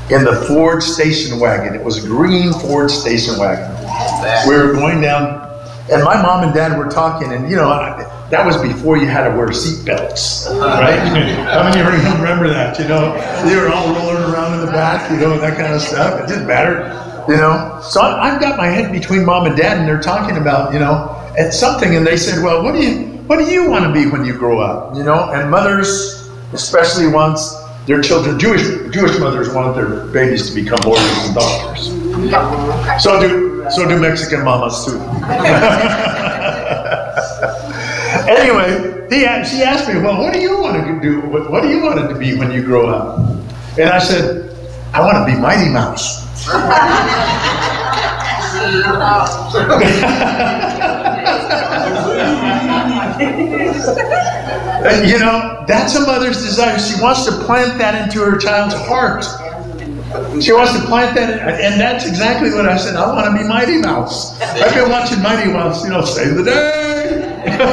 in the Ford station wagon. It was a green Ford station wagon. We were going down, and my mom and dad were talking, and that was before you had to wear seatbelts, right? How many of you remember that? They were all rolling around in the back, that kind of stuff. It didn't matter, So I've got my head between mom and dad, and they're talking about, and something, and they said, well, what do you want to be when you grow up? And mothers, especially once their children, Jewish mothers wanted their babies to become lawyers and doctors. So do Mexican mamas too. Anyway, she asked me, well, what do you want to do? What do you want it to be when you grow up? And I said, I want to be Mighty Mouse. And that's a mother's desire. She wants to plant that into her child's heart. She wants to plant that, and that's exactly what I said. I want to be Mighty Mouse. I've been watching Mighty Mouse, save the day.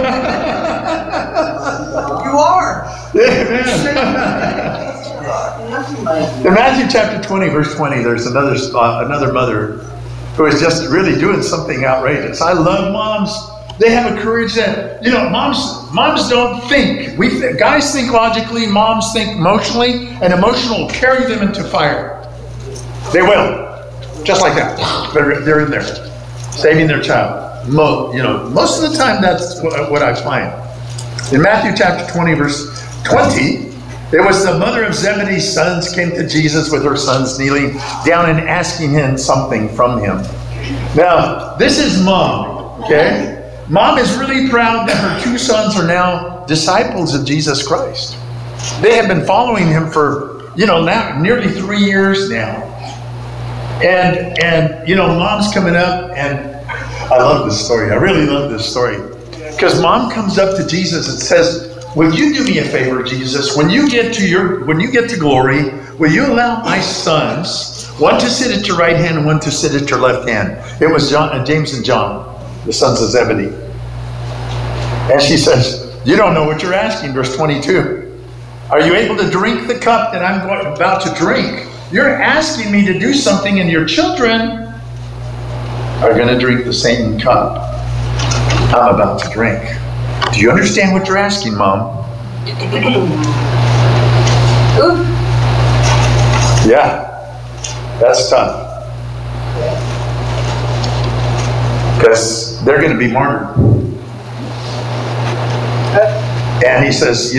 You are. Amen. In Matthew chapter 20, verse 20, there's another mother who is just really doing something outrageous. I love moms. They have a courage that, moms don't think. Guys think logically, moms think emotionally, and emotion will carry them into fire. They will. Just like that. They're in there, saving their child. Most of the time, that's what I find. In Matthew chapter 20, verse 20, there was the mother of Zebedee's sons came to Jesus with her sons kneeling down and asking him something from him. Now, this is mom, okay? Mom is really proud that her two sons are now disciples of Jesus Christ. They have been following him for, now nearly 3 years now. And mom's coming up, and I love this story. I really love this story. Because mom comes up to Jesus and says, will you do me a favor, Jesus? When you get to glory, will you allow my sons, one to sit at your right hand and one to sit at your left hand? It was James and John, the sons of Zebedee. And she says, you don't know what you're asking, verse 22. Are you able to drink the cup that I'm about to drink? You're asking me to do something, and your children are going to drink the same cup I'm about to drink. Do you understand what you're asking, Mom? Yeah, that's tough. Because they're going to be martyred. And he says,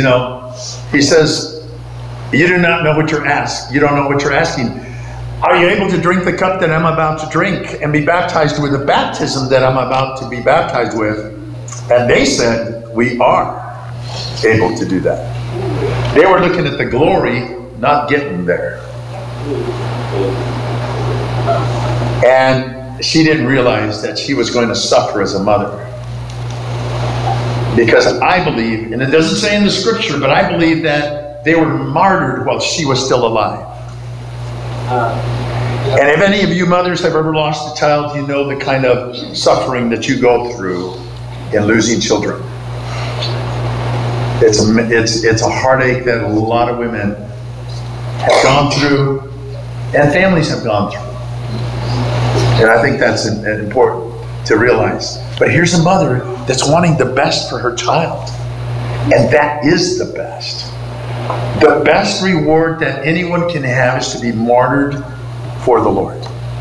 you do not know what you're asking. You don't know what you're asking. Are you able to drink the cup that I'm about to drink and be baptized with the baptism that I'm about to be baptized with? And they said, we are able to do that. They were looking at the glory, not getting there. And she didn't realize that she was going to suffer as a mother. Because I believe, and it doesn't say in the scripture, but I believe that they were martyred while she was still alive. And if any of you mothers have ever lost a child, you know the kind of suffering that you go through in losing children. It's a heartache that a lot of women have gone through, and families have gone through. And I think that's important to realize. But here's a mother that's wanting the best for her child. And that is the best. The best reward that anyone can have is to be martyred for the Lord.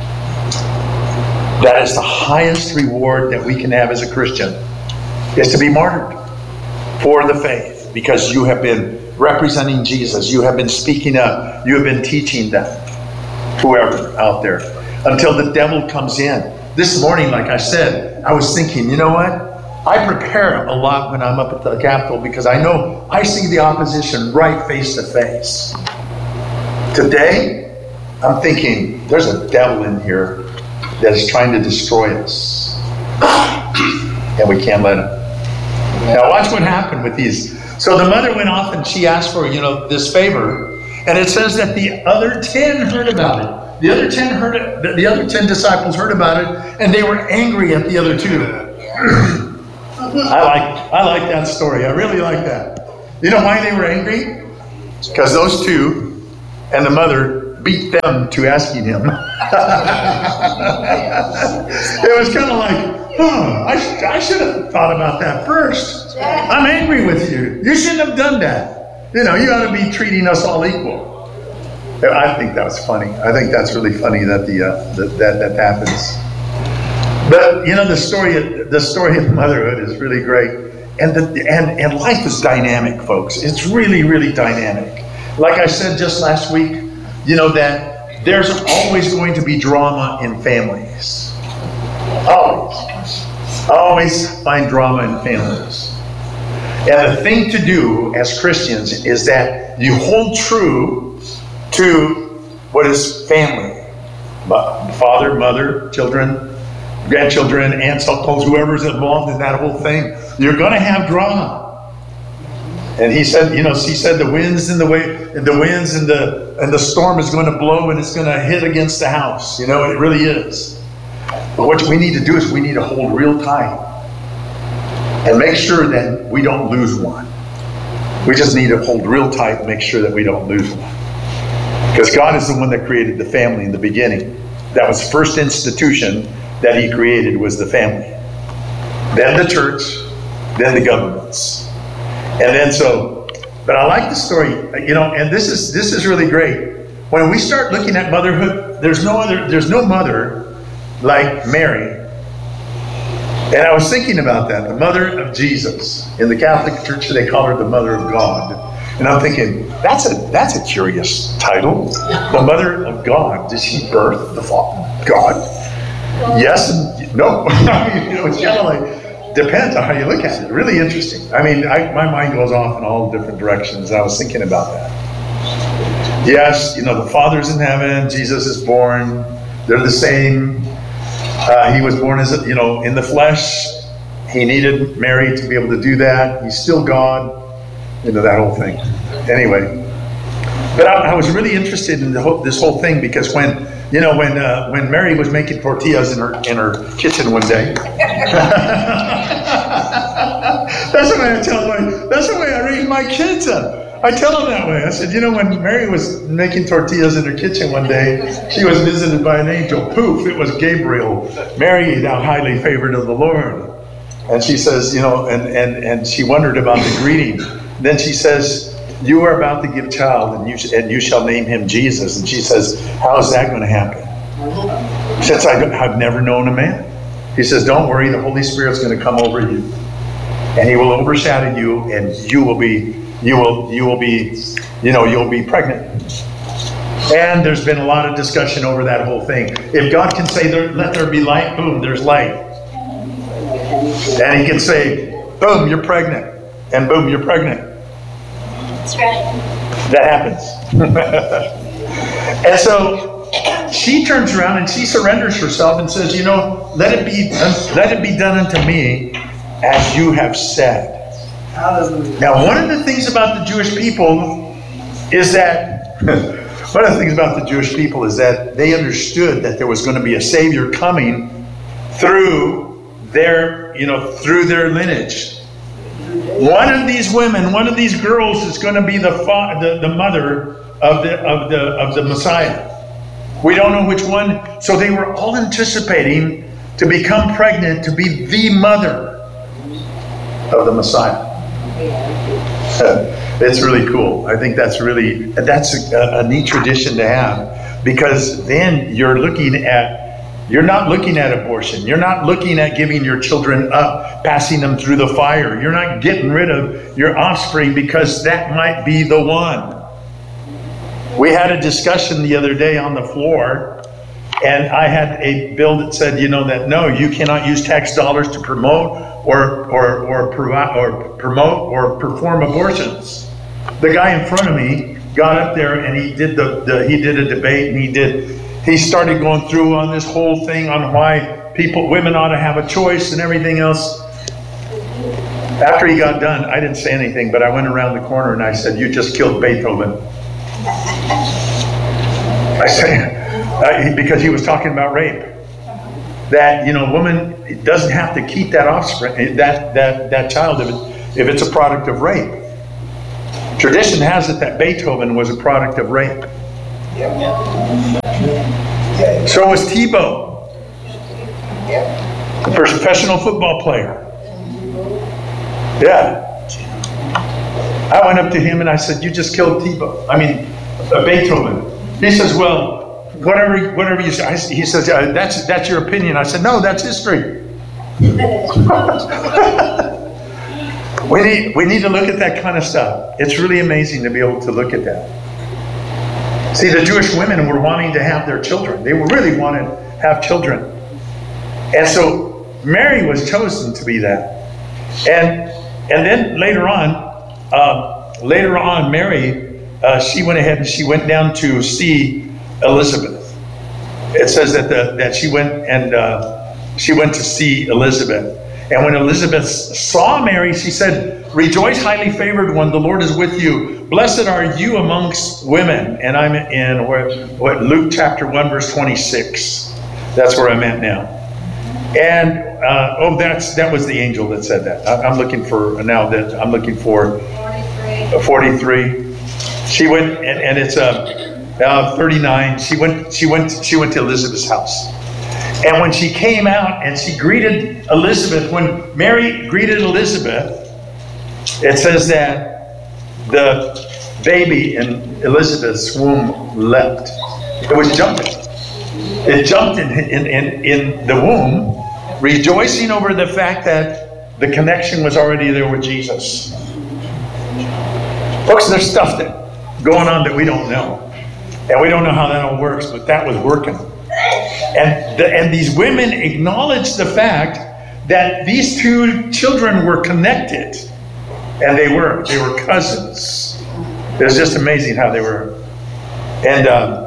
That is the highest reward that we can have as a Christian, is to be martyred for the faith, because you have been representing Jesus. You have been speaking up. You have been teaching them, whoever out there, until the devil comes in. This morning, like I said, I was thinking, you know what? I prepare a lot when I'm up at the Capitol, because I know I see the opposition right face to face. Today, I'm thinking, there's a devil in here that is trying to destroy us. And we can't let him. Now watch what happened with these. So the mother went off and she asked for, this favor. And it says that the other 10 heard about it. The other 10 heard it. The other 10 disciples heard about it, and they were angry at the other 2. I like that story. I really like that. You know why they were angry? Because those 2 and the mother beat them to asking him. It was kind of like, I should have thought about that first. I'm angry with you. You shouldn't have done that. You ought to be treating us all equal. I think that was funny. I think that's really funny that that happens. But the story of motherhood is really great. And life is dynamic, folks. It's really, really dynamic. Like I said just last week, that there's always going to be drama in families. Always find drama in families. And the thing to do as Christians is that you hold true to what is family. Father, mother, children, grandchildren, aunts, uncles, whoever's involved in that whole thing. You're going to have drama. And he said the winds and the storm is going to blow and it's going to hit against the house. It really is. But what we need to do is we need to hold real tight and make sure that we don't lose one. We just need to hold real tight and make sure that we don't lose one. Because God is the one that created the family in the beginning. That was the first institution that he created, was the family. Then the church, then the governments. And then but I like the story, and this is really great. When we start looking at motherhood, there's no mother like Mary. And I was thinking about that, the mother of Jesus. In the Catholic Church, they call her the Mother of God. And I'm thinking, that's a curious title. The Mother of God. Did she birth the God? Yes and no. It's kind of like, depends on how you look at it. Really interesting. I mean, my mind goes off in all different directions. I was thinking about that. Yes, the Father's in heaven. Jesus is born. They're the same. He was born as in the flesh. He needed Mary to be able to do that. He's still God. That whole thing. Anyway, but I was really interested in this whole thing because when Mary was making tortillas in her kitchen one day. That's the way I raised my kids up. I tell them that way. I said, when Mary was making tortillas in her kitchen one day, she was visited by an angel. Poof, it was Gabriel. Mary, thou highly favored of the Lord. And she says, and she wondered about the greeting. Then she says, you are about to give child, and you shall name him Jesus. And she says, how is that going to happen? Since I've never known a man. He says, don't worry, the Holy Spirit's going to come over you. And he will overshadow you, and you'll be pregnant. And there's been a lot of discussion over that whole thing. If God can say, let there be light, boom, there's light. And he can say, boom, you're pregnant. And boom, you're pregnant. That's right. That happens. And so she turns around and she surrenders herself and says, let it be done unto me as you have said. Hallelujah. Now, one of the things about the Jewish people is that they understood that there was going to be a Savior coming through their lineage. One of these women, one of these girls, is going to be the mother of the Messiah. We don't know which one. So they were all anticipating to become pregnant to be the mother of the Messiah. It's really cool. I think that's a neat tradition to have, because then you're not looking at abortion. You're not looking at giving your children up, passing them through the fire. You're not getting rid of your offspring because that might be the one. We had a discussion the other day on the floor, and I had a bill that said, that no, you cannot use tax dollars to promote or perform abortions. The guy in front of me got up there and he did a debate, and he started going through on this whole thing on why women ought to have a choice and everything else. After he got done, I didn't say anything, but I went around the corner and I said, you just killed Beethoven. I said, because he was talking about rape. That, woman doesn't have to keep that offspring, that child if it's a product of rape. Tradition has it that Beethoven was a product of rape. So was Tebow, the professional football player. Yeah. I went up to him and I said, "You just killed Beethoven." He says, "Well, whatever you say." He says, "That's your opinion." I said, "No, that's history." We need to look at that kind of stuff. It's really amazing to be able to look at that. See, the Jewish women were wanting to have their children. They really wanted to have children. And so Mary was chosen to be that. And then later on, Mary, she went ahead and she went down to see Elizabeth. It says that she went to see Elizabeth. And when Elizabeth saw Mary, she said, "Rejoice, highly favored one, the Lord is with you. Blessed are you amongst women." And I'm in Luke chapter 1, verse 26. That's where I'm at now. And that was the angel that said that. I'm looking for 43. She went, and it's 39. She went to Elizabeth's house. And when she came out and she greeted Elizabeth, when Mary greeted Elizabeth, it says that the baby in Elizabeth's womb leapt. It was jumping. It jumped in the womb, rejoicing over the fact that the connection was already there with Jesus. Folks, there's stuff that going on that we don't know. And we don't know how that all works, but that was working. And these women acknowledged the fact that these two children were connected. And they were cousins. It was just amazing how they were. And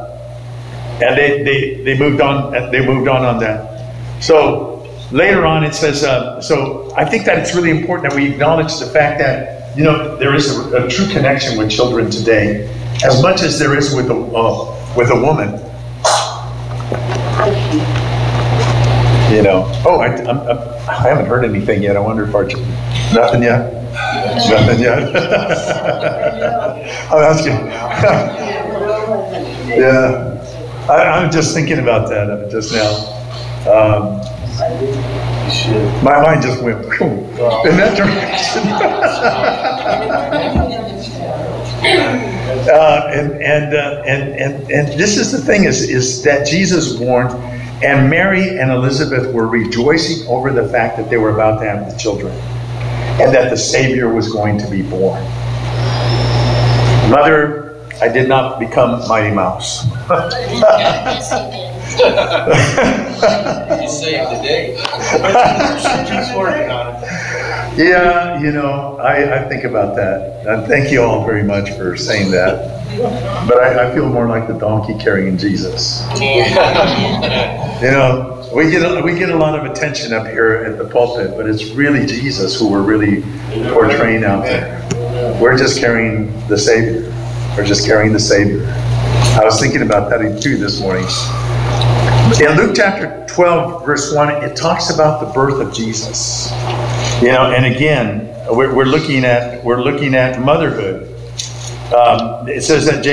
they moved on that. So later on it says, so I think that it's really important that we acknowledge the fact that, there is a true connection with children today, as much as there is with a woman. I haven't heard anything yet. I wonder if our children... Nothing yet? Nothing yet? I'm asking. Yeah. I'm just thinking about that just now. My mind just went in that direction. And this is the thing is that Jesus warned, and Mary and Elizabeth were rejoicing over the fact that they were about to have the children, and that the Savior was going to be born. Mother, I did not become Mighty Mouse. You saved the day. She's working on it. Yeah, I think about that. And thank you all very much for saying that. But I feel more like the donkey carrying Jesus. We get a lot of attention up here at the pulpit, but it's really Jesus who we're really portraying out there. We're just carrying the Savior. We're just carrying the Savior. I was thinking about that too this morning. In Luke chapter 12, verse 1, it talks about the birth of Jesus. And again, we're looking at motherhood. It says that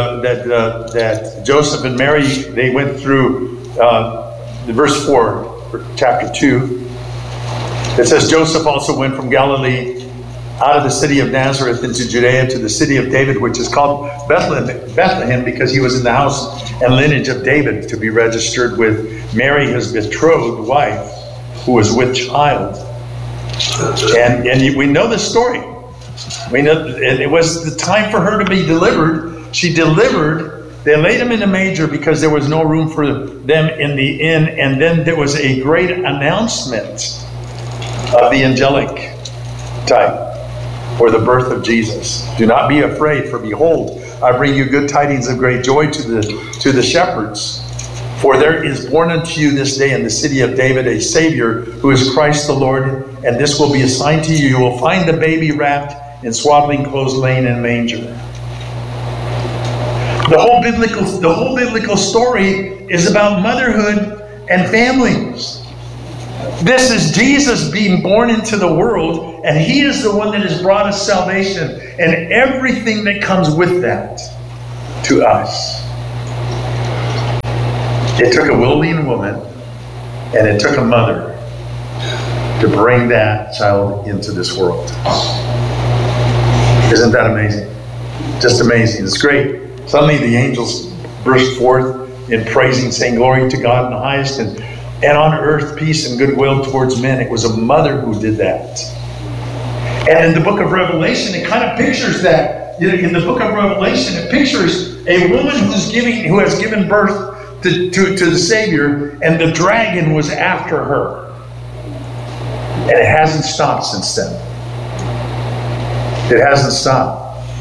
Joseph and Mary, they went through verse 4, chapter 2. It says Joseph also went from Galilee out of the city of Nazareth into Judea to the city of David, which is called Bethlehem, because he was in the house and lineage of David, to be registered with Mary, his betrothed wife, who was with child. And we know the story. We know it was the time for her to be delivered. She delivered. They laid him in a manger because there was no room for them in the inn. And then there was a great announcement of the angelic type for the birth of Jesus. Do not be afraid, for behold, I bring you good tidings of great joy to the shepherds. For there is born unto you this day in the city of David a Savior, who is Christ the Lord. And this will be a sign to you. You will find the baby wrapped in swaddling clothes, laying in a manger. The whole biblical story is about motherhood and families. This is Jesus being born into the world, and He is the one that has brought us salvation and everything that comes with that to us. It took a willing woman and it took a mother to bring that child into this world. Isn't that amazing? Just amazing. It's great. Suddenly the angels burst forth in praising, saying, "Glory to God in the highest, and on earth peace and goodwill towards men." It was a mother who did that. And in the book of Revelation, it kind of pictures that. In the book of Revelation, it pictures a woman who has given birth to the Savior, and the dragon was after her. And it hasn't stopped since then. It hasn't stopped.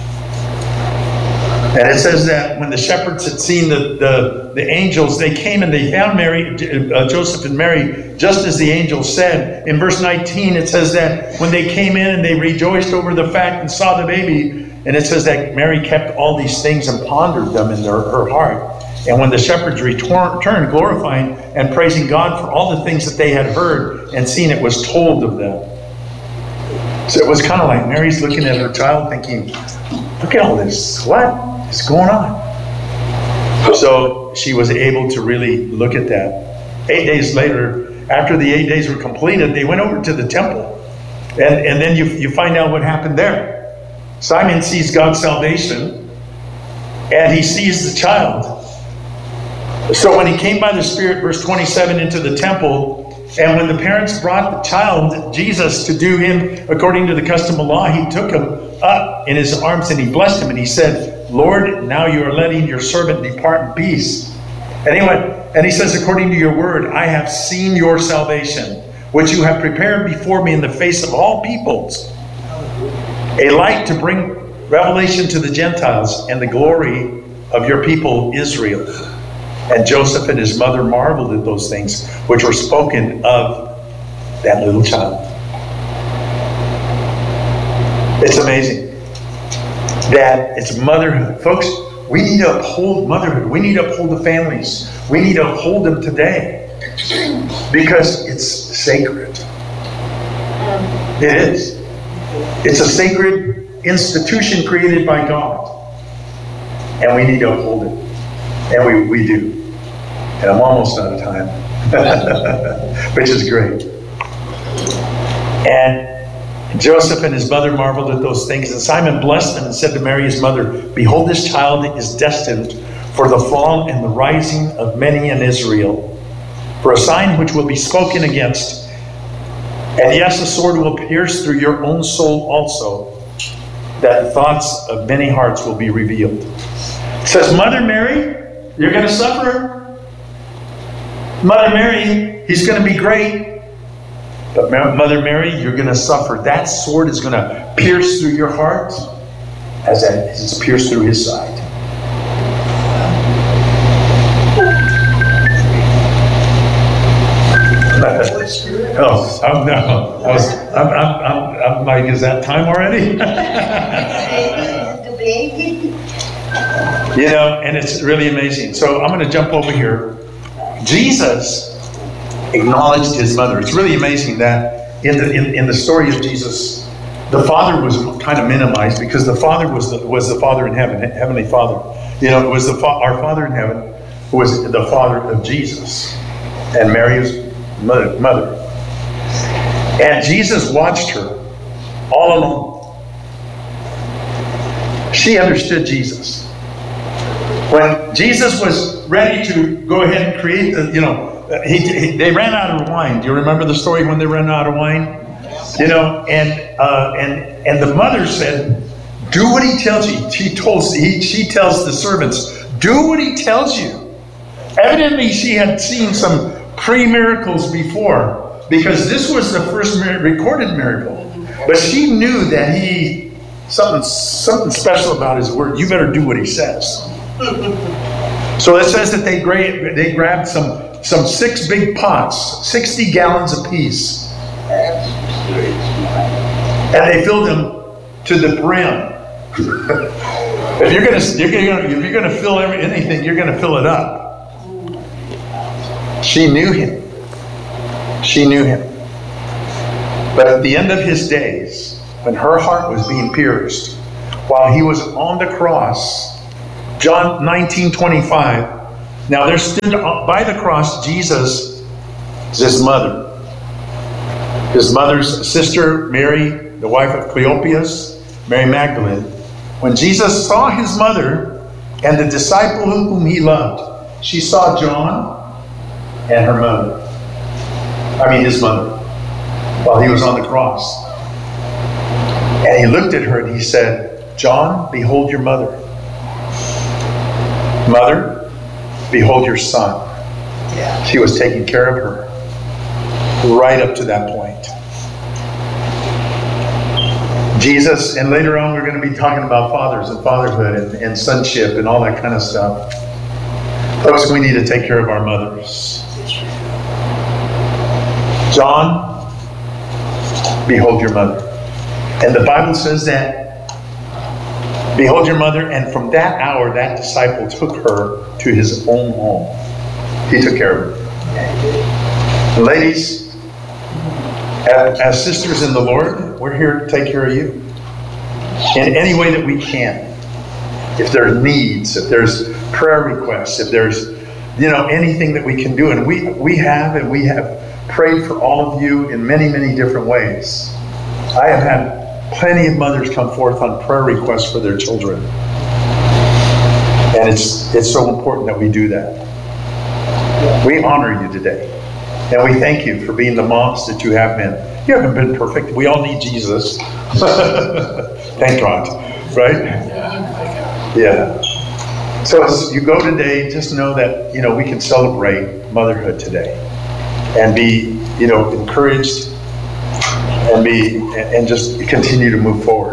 And it says that when the shepherds had seen the angels, they came and they found Joseph and Mary, just as the angel said. In verse 19, it says that when they came in and they rejoiced over the fact and saw the baby, and it says that Mary kept all these things and pondered them in her heart. And when the shepherds returned, glorifying and praising God for all the things that they had heard and seen, it was told of them. So it was kind of like Mary's looking at her child thinking, look at all this. What is going on? So she was able to really look at that. 8 days later, after the 8 days were completed, they went over to the temple. And then you find out what happened there. Simon sees God's salvation, and he sees the child. So when he came by the Spirit, verse 27, into the temple, and when the parents brought the child, Jesus, to do him according to the custom of law, he took him up in his arms and he blessed him, and he said, "Lord, now you are letting your servant depart in peace." And he says, "According to your word, I have seen your salvation, which you have prepared before me in the face of all peoples, a light to bring revelation to the Gentiles and the glory of your people Israel." And Joseph and his mother marveled at those things which were spoken of that little child. It's amazing that it's motherhood. Folks, we need to uphold motherhood. We need to uphold the families. We need to uphold them today because it's sacred. It is. It's a sacred institution created by God. And we need to uphold it. And we do. And I'm almost out of time, which is great. And Joseph and his mother marveled at those things. And Simon blessed them and said to Mary, his mother, "Behold, this child is destined for the fall and the rising of many in Israel, for a sign which will be spoken against. And yes, a sword will pierce through your own soul also, that the thoughts of many hearts will be revealed." It says, Mother Mary, you're going to suffer. Mother Mary, he's going to be great. But Mother Mary, you're going to suffer. That sword is going to pierce through your heart as it's pierced through his side. I'm like, is that time already? You know, and it's really amazing. So I'm going to jump over here. Jesus acknowledged his mother. It's really amazing that in the story of Jesus, the Father was kind of minimized because the Father was the Father in heaven, Heavenly Father. You know, it was our Father in heaven who was the Father of Jesus, and Mary's mother. And Jesus watched her all along. She understood Jesus. When Jesus was ready to go ahead and create they ran out of wine. Do you remember the story when they ran out of wine? You know, and the mother said, "Do what he tells you." She tells the servants, "Do what he tells you." Evidently, she had seen some pre-miracles before, because this was the first recorded miracle. But she knew that something special about his word. You better do what he says. So it says that they grabbed some 6 big pots, 60 gallons apiece, and they filled them to the brim. If you're gonna fill anything, you're gonna fill it up. She knew him. She knew him. But at the end of his days, when her heart was being pierced, while he was on the cross, John 19:25, Now there stood by the cross Jesus, his mother. His mother's sister, Mary, the wife of Cleopas, Mary Magdalene. When Jesus saw his mother and the disciple whom he loved, she saw John and her mother. His mother, while he was on the cross. And he looked at her and he said, John, behold your mother. Mother, behold your son. She was taking care of her right up to that point. Jesus, and later on we're going to be talking about fathers and fatherhood and sonship and all that kind of stuff. Folks, we need to take care of our mothers. John, behold your mother. And the Bible says that, behold your mother, and from that hour that disciple took her to his own home. He took care of her. Ladies, as sisters in the Lord, we're here to take care of you in any way that we can. If there's needs, if there's prayer requests, if there's anything that we can do, and we have prayed for all of you in many, many different ways. I have had plenty of mothers come forth on prayer requests for their children, and it's so important that we do that. We honor you today. And we thank you for being the moms that you have been. You haven't been perfect. We all need Jesus. Thank God. Right? Yeah. So as you go today, just know that, we can celebrate motherhood today. And be, encouraged. And just continue to move forward.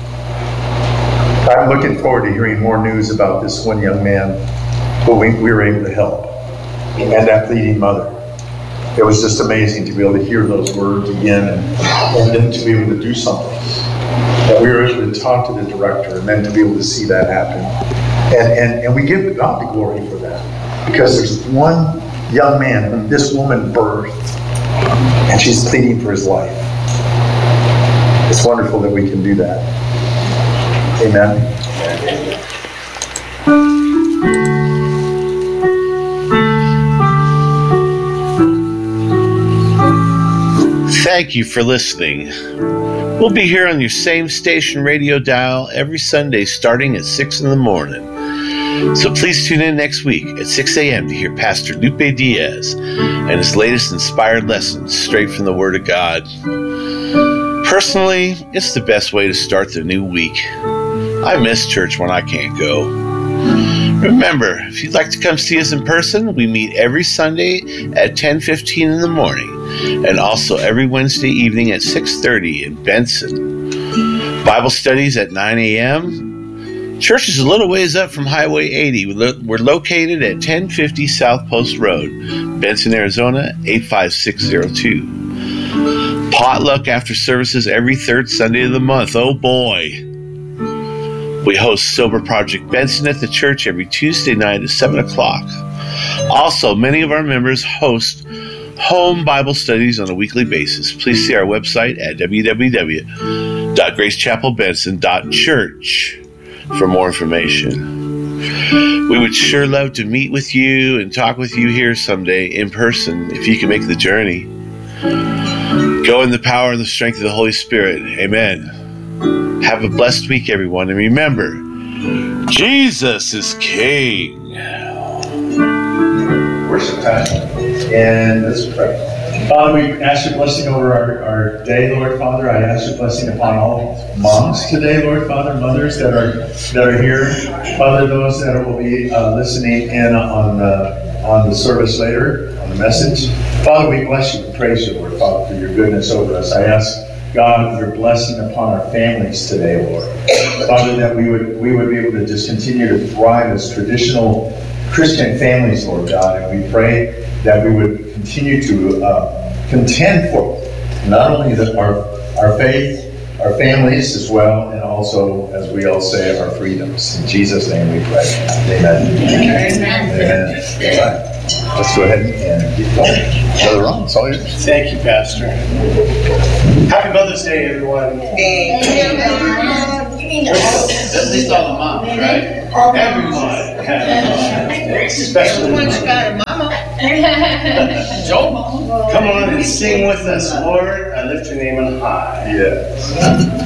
I'm looking forward to hearing more news about this one young man who we were able to help. And that bleeding mother. It was just amazing to be able to hear those words again and then to be able to do something. That we were able to talk to the director and then to be able to see that happen. And we give God the glory for that. Because there's one young man whom this woman birthed and she's pleading for his life. It's wonderful that we can do that. Amen. Thank you for listening. We'll be here on your same station radio dial every Sunday starting at 6 in the morning. So please tune in next week at 6 a.m. to hear Pastor Lupe Diaz and his latest inspired lessons straight from the Word of God. Personally, it's the best way to start the new week. I miss church when I can't go. Remember, if you'd like to come see us in person, we meet every Sunday at 10:15 in the morning. And also every Wednesday evening at 6:30 in Benson. Bible studies at 9 a.m. Church is a little ways up from Highway 80. We're located at 1050 South Post Road, Benson, Arizona, 85602. Potluck after services every third Sunday of the month. Oh boy. We host Sober Project Benson at the church every Tuesday night at 7 o'clock. Also, many of our members host home Bible studies on a weekly basis. Please see our website at www.gracechapelbenson.church for more information. We would sure love to meet with you and talk with you here someday in person if you can make the journey. Go in the power and the strength of the Holy Spirit. Amen. Have a blessed week, everyone. And remember, Jesus is King. Worship time. And let's pray. Father, we ask your blessing over our day, Lord Father. I ask your blessing upon all moms today, Lord Father, mothers that are here. Father, those that will be listening in on the service later, on the message. Father, we bless you and praise you, Lord Father, for your goodness over us. I ask God, your blessing upon our families today, Lord. Father, that we would be able to just continue to thrive as traditional Christian families, Lord God. And we pray that we would continue to contend for not only our faith, our families as well, and also, as we all say, our freedoms. In Jesus' name we pray. Amen. Amen. Amen. Let's go ahead and get going. Brother Ron, it's all yours. Thank you, Pastor. Happy Mother's Day, everyone. speaking to all At least all the moms, right? Everyone. Especially. Everyone's got a mama. Joe mama. Come on and sing with us, Lord. I lift your name on high. Yes.